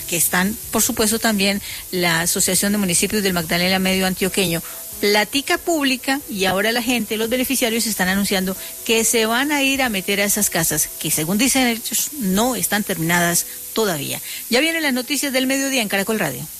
que están, por supuesto, también la Asociación de Municipios del Magdalena Medio Antioqueño, plática pública, y ahora la gente, los beneficiarios están anunciando que se van a ir a meter a esas casas que, según dicen ellos, no están terminadas todavía. Ya vienen las noticias del mediodía en Caracol Radio.